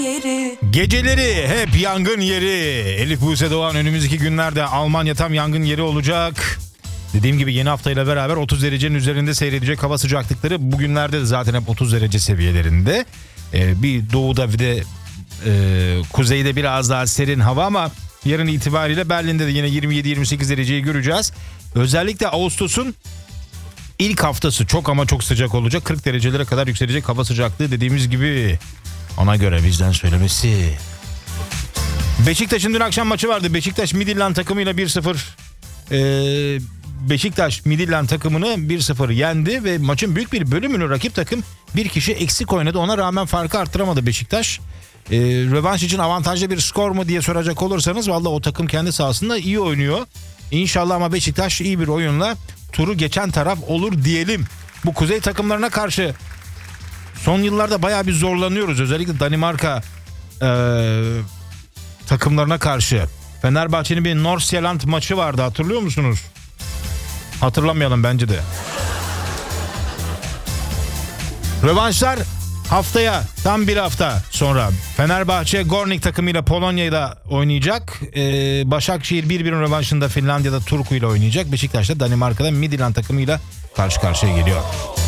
yeri. Geceleri hep yangın yeri. Elif Buse Doğan önümüzdeki günlerde Almanya tam yangın yeri olacak. Dediğim gibi yeni haftayla beraber 30 derecenin üzerinde seyredecek hava sıcaklıkları. Bugünlerde de zaten hep 30 derece seviyelerinde. Bir doğuda bir de kuzeyde biraz daha serin hava ama yarın itibariyle Berlin'de de yine 27-28 dereceyi göreceğiz. Özellikle Ağustos'un ilk haftası çok ama çok sıcak olacak. 40 derecelere kadar yükselecek hava sıcaklığı dediğimiz gibi. Ona göre bizden söylemesi. Beşiktaş'ın dün akşam maçı vardı. Beşiktaş Midtjylland takımıyla 1-0 Beşiktaş Midtjylland takımını 1-0 yendi ve maçın büyük bir bölümünü rakip takım bir kişi eksik oynadı. Ona rağmen farkı arttıramadı Beşiktaş. Rövanş için avantajlı bir skor mu diye soracak olursanız vallahi o takım kendi sahasında iyi oynuyor. İnşallah ama Beşiktaş iyi bir oyunla turu geçen taraf olur diyelim. Bu kuzey takımlarına karşı son yıllarda bayağı bir zorlanıyoruz. Özellikle Danimarka takımlarına karşı. Fenerbahçe'nin bir Nordsjælland maçı vardı, hatırlıyor musunuz? Hatırlamayalım bence de. Rövanşlar haftaya, tam bir hafta sonra Fenerbahçe Gornik takımıyla Polonya'da oynayacak. Başakşehir 1-1 rövanşında Finlandiya'da Turku ile oynayacak. Beşiktaş da Danimarka'da Midtjylland takımıyla karşı karşıya geliyor.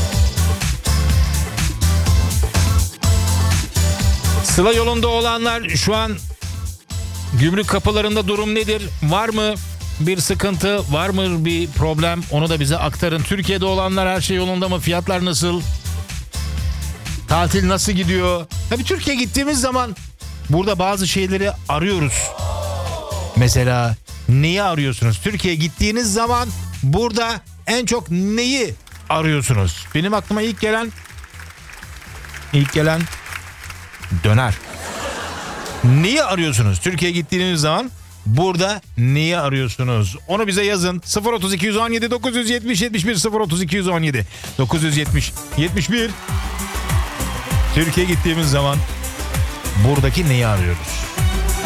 Sıla yolunda olanlar şu an gümrük kapılarında durum nedir? Var mı bir sıkıntı? Var mı bir problem? Onu da bize aktarın. Türkiye'de olanlar her şey yolunda mı? Fiyatlar nasıl? Tatil nasıl gidiyor? Tabii Türkiye'ye gittiğimiz zaman burada bazı şeyleri arıyoruz. Mesela neyi arıyorsunuz? Türkiye'ye gittiğiniz zaman burada en çok neyi arıyorsunuz? Benim aklıma ilk gelen döner. Neyi arıyorsunuz? Türkiye'ye gittiğiniz zaman burada neyi arıyorsunuz? Onu bize yazın. 03217 970 71 03217 970 71. Türkiye'ye gittiğimiz zaman buradaki neyi arıyoruz?